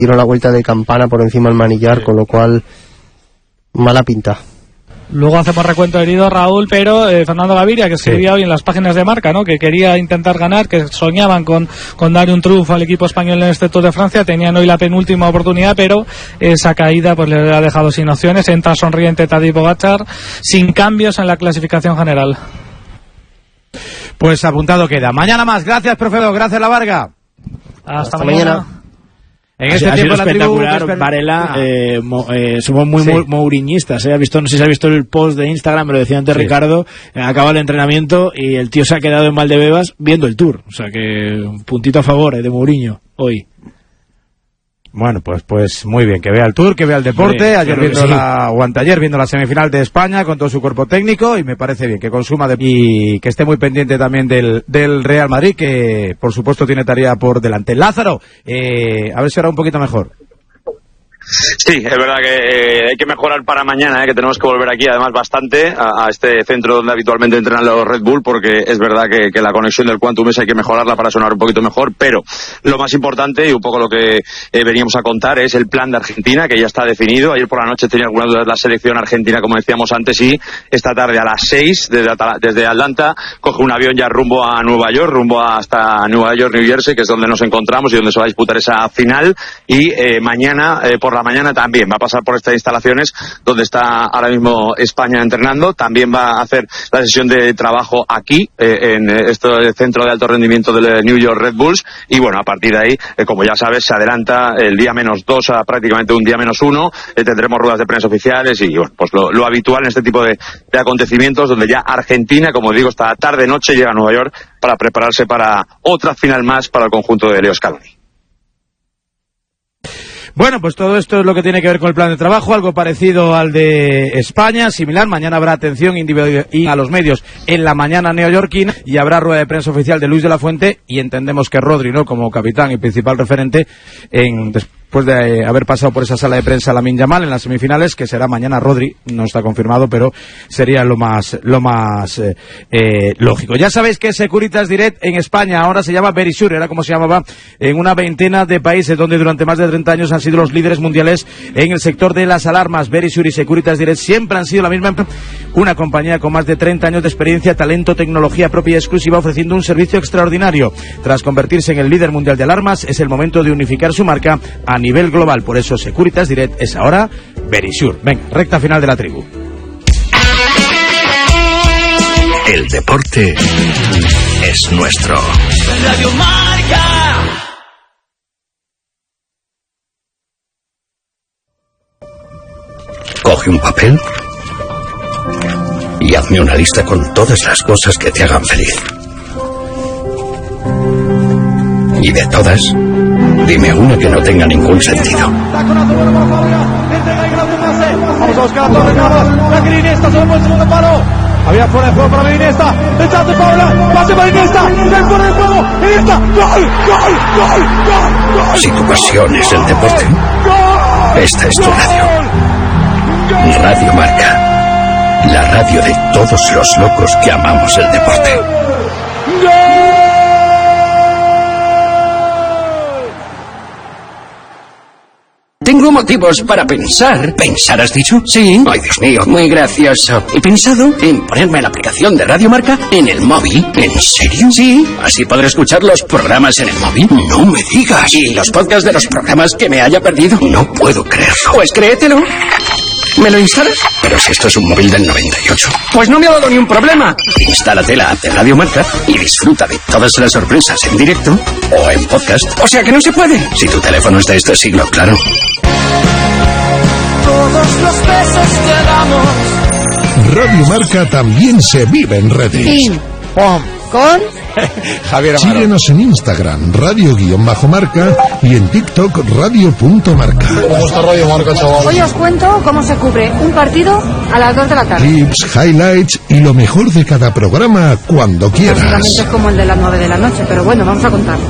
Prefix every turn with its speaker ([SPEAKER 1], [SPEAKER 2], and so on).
[SPEAKER 1] dieron la vuelta de campana por encima del manillar, con lo cual mala pinta.
[SPEAKER 2] Luego hacemos recuento de heridos, Raúl, pero Fernando Gaviria, que escribía hoy en las páginas de Marca, ¿no?, que quería intentar ganar, que soñaban con dar un triunfo al equipo español en este Tour de Francia. Tenían hoy la penúltima oportunidad, pero esa caída pues le ha dejado sin opciones. Entra sonriente Tadej Pogačar, sin cambios en la clasificación general.
[SPEAKER 3] Pues apuntado queda. Mañana más. Gracias, Profedo. Gracias, La Varga.
[SPEAKER 2] Hasta mañana.
[SPEAKER 3] En este tiempo la
[SPEAKER 4] espectacular, Varela, somos muy mouriñistas, ¿eh? No sé si has visto el post de Instagram, me lo decía antes Ricardo, acaba el entrenamiento y el tío se ha quedado en Valdebebas viendo el Tour, o sea que un puntito a favor de Mourinho hoy.
[SPEAKER 3] Bueno, pues muy bien, que vea el Tour, que vea el deporte. Ayer viendo la semifinal de España con todo su cuerpo técnico, y me parece bien que consuma y que esté muy pendiente también del Real Madrid, que por supuesto tiene tarea por delante. Lázaro, a ver si ahora un poquito mejor.
[SPEAKER 5] Sí, es verdad que hay que mejorar para mañana, que tenemos que volver aquí, además bastante, a este centro donde habitualmente entrenan los Red Bull, porque es verdad que la conexión del Quantum hay que mejorarla para sonar un poquito mejor, pero lo más importante, y un poco lo que veníamos a contar, es el plan de Argentina, que ya está definido. Ayer por la noche tenía alguna duda de la selección argentina, como decíamos antes, y esta tarde a las 6, desde Atlanta, coge un avión ya rumbo a Nueva York, hasta Nueva York, New Jersey, que es donde nos encontramos y donde se va a disputar esa final, y mañana, por la mañana también va a pasar por estas instalaciones donde está ahora mismo España entrenando. También va a hacer la sesión de trabajo aquí, en este centro de alto rendimiento del New York Red Bulls, y bueno, a partir de ahí, como ya sabes, se adelanta el día -2 a prácticamente un día -1, tendremos ruedas de prensa oficiales y bueno, pues lo habitual en este tipo de acontecimientos, donde ya Argentina, como digo, esta tarde-noche llega a Nueva York para prepararse para otra final más para el conjunto de Leo Scaloni.
[SPEAKER 3] Bueno, pues todo esto es lo que tiene que ver con el plan de trabajo, algo parecido al de España, similar. Mañana habrá atención individual a los medios en la mañana neoyorquina, y habrá rueda de prensa oficial de Luis de la Fuente, y entendemos que Rodri, ¿no?, como capitán y principal referente, después de haber pasado por esa sala de prensa Lamine Yamal en las semifinales, que será mañana. Rodri no está confirmado, pero sería lo más lógico. Ya sabéis que Securitas Direct en España ahora se llama Verisure, era como se llamaba en una veintena de países donde durante más de 30 años han sido los líderes mundiales en el sector de las alarmas. Verisure y Securitas Direct siempre han sido la misma empresa, una compañía con más de 30 años de experiencia, talento, tecnología propia y exclusiva, ofreciendo un servicio extraordinario. Tras convertirse en el líder mundial de alarmas, es el momento de unificar su marca a nivel global. Por eso Securitas Direct es ahora Verisure. Venga, recta final de la tribu.
[SPEAKER 6] El deporte es nuestro. Radio Marca. Coge un papel y hazme una lista con todas las cosas que te hagan feliz. Y de todas, dime una que no tenga ningún sentido.
[SPEAKER 7] Vamos a buscar a Torres Navas. La Iniesta se lo pone el segundo palo. Había fuera de juego para Iniesta. El chance Paula. Pase para Iniesta. El fuera de juego. Iniesta. ¡Gol! ¡Gol! ¡Gol! ¡Gol!
[SPEAKER 6] Si tu pasión es el deporte, esta es tu radio. Radio Marca. La radio de todos los locos que amamos el deporte. Tengo motivos para pensar. ¿Pensar has dicho? Sí. Ay, Dios mío, muy gracioso. He pensado en ponerme la aplicación de Radio Marca en el móvil. ¿En serio? Sí. Así podré escuchar los programas en el móvil. No me digas. Y los podcasts de los programas que me haya perdido. No puedo creerlo. Pues créetelo. ¿Me lo instalas? Pero si esto es un móvil del 98. Pues no me ha dado ni un problema. Instálate la app de Radio Marca y disfruta de todas las sorpresas en directo o en podcast. O sea que no se puede. Si tu teléfono es de este siglo, claro.
[SPEAKER 7] Todos los besos que damos.
[SPEAKER 8] Radio Marca también se vive en redes.
[SPEAKER 9] Pim, pom, con
[SPEAKER 3] Javier Amaro.
[SPEAKER 8] Síguenos en Instagram, radio_marca, y en TikTok, radio.marca.
[SPEAKER 7] ¿Cómo está Radio Marca, chaval?
[SPEAKER 9] Hoy os cuento cómo se cubre un partido a las 2 de la tarde.
[SPEAKER 8] Clips, highlights y lo mejor de cada programa cuando quieras.
[SPEAKER 9] Básicamente es como el de las 9 de la noche, pero bueno, vamos a contarlo.